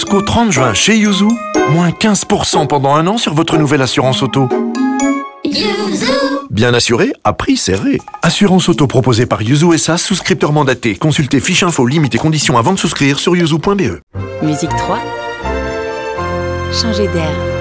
Jusqu'au 30 juin chez Yuzu, moins 15% pendant 1 an sur votre nouvelle assurance auto. Yuzu. Bien assuré, à prix serré. Assurance auto proposée par Yuzu SA, souscripteur mandaté. Consultez fiche info, limites et conditions avant de souscrire sur yuzu.be. Musique 3. Changer d'air.